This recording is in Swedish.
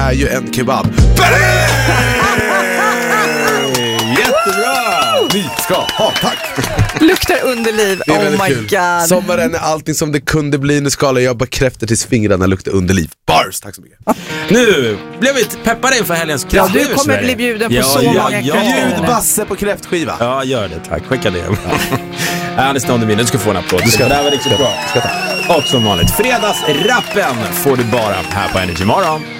är ju en kebab. Jättebra! Ni ska ha tack. Luktar underliv. Det är Oh väldigt my kul. god. Sommaren är allting som det kunde bli. Nu skalar jag bekräftar tills fingrarna luktar underliv. Bars, tack så mycket. Nu blev vi peppade inför helgens Ja, kräftskiva. du kommer bli bjuden på så många kräftskiva. Bjud Basse på kräftskiva. Ja, gör det, tack. Skicka det. Anders Nondemin, du ska få en applåd. Det här var riktigt bra. Och som vanligt, fredagsrappen får du bara här på Energy Morgon.